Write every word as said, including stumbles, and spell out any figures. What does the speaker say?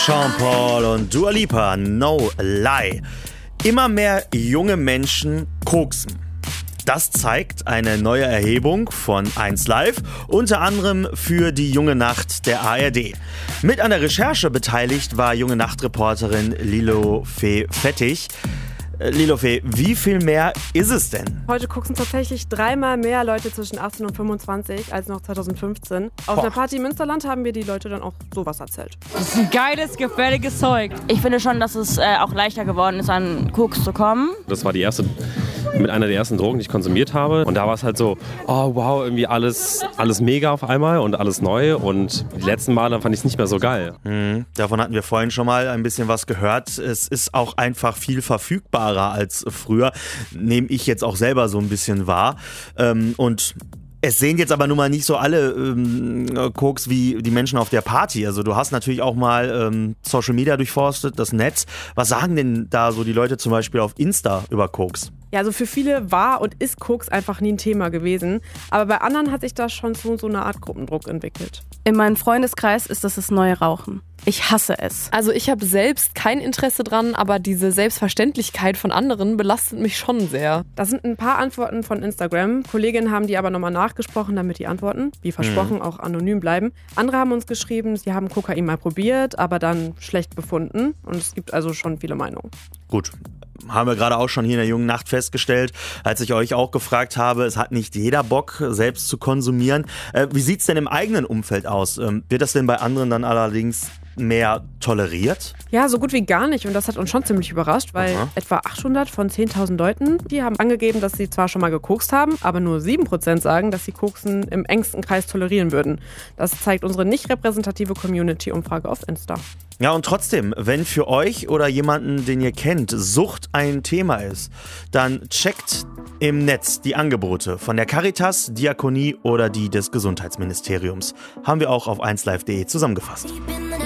Sean Paul und Dua Lipa, No Lie. Immer mehr junge Menschen koksen. Das zeigt eine neue Erhebung von eins Live, unter anderem für die Junge Nacht der A R D. Mit an der Recherche beteiligt war Junge Nacht-Reporterin Lilo-Fee Fettig. Äh, Lilo-Fee, wie viel mehr ist es denn? Heute gucken tatsächlich dreimal mehr Leute zwischen achtzehn und fünfundzwanzig als noch zwanzig fünfzehn. Auf Boah. der Party im Münsterland haben mir die Leute dann auch sowas erzählt. Das ist ein geiles, gefährliches Zeug. Ich finde schon, dass es äh, auch leichter geworden ist, an Koks zu kommen. Das war die erste, mit einer der ersten Drogen, die ich konsumiert habe. Und da war es halt so, oh wow, irgendwie alles, alles mega auf einmal und alles neu. Und die letzten Male fand ich es nicht mehr so geil. Mhm, davon hatten wir vorhin schon mal ein bisschen was gehört. Es ist auch einfach viel verfügbarer als früher. Nehme ich jetzt auch selber so ein bisschen wahr. Ähm, und es sehen jetzt aber nun mal nicht so alle ähm, Koks wie die Menschen auf der Party. Also du hast natürlich auch mal ähm, Social Media durchforstet, das Netz. Was sagen denn da so die Leute zum Beispiel auf Insta über Koks? Ja, also für viele war und ist Koks einfach nie ein Thema gewesen. Aber bei anderen hat sich da schon so, so eine Art Gruppendruck entwickelt. In meinem Freundeskreis ist das das neue Rauchen. Ich hasse es. Also ich habe selbst kein Interesse dran, aber diese Selbstverständlichkeit von anderen belastet mich schon sehr. Das sind ein paar Antworten von Instagram. Kolleginnen haben die aber nochmal nachgesprochen, damit die Antworten, wie versprochen, mhm. auch anonym bleiben. Andere haben uns geschrieben, sie haben Kokain mal probiert, aber dann schlecht befunden. Und es gibt also schon viele Meinungen. Gut. Haben wir gerade auch schon hier in der Jungen Nacht festgestellt, als ich euch auch gefragt habe, es hat nicht jeder Bock, selbst zu konsumieren. Äh, wie sieht es denn im eigenen Umfeld aus? Ähm, wird das denn bei anderen dann allerdings mehr toleriert? Ja, so gut wie gar nicht. Und das hat uns schon ziemlich überrascht, weil Aha. etwa achthundert von zehntausend Leuten, die haben angegeben, dass sie zwar schon mal gekokst haben, aber nur sieben Prozent sagen, dass sie Koksen im engsten Kreis tolerieren würden. Das zeigt unsere nicht repräsentative Community-Umfrage auf Insta. Ja, und trotzdem, wenn für euch oder jemanden, den ihr kennt, Sucht ein Thema ist, dann checkt im Netz die Angebote von der Caritas, Diakonie oder die des Gesundheitsministeriums. Haben wir auch auf eins live punkt de zusammengefasst.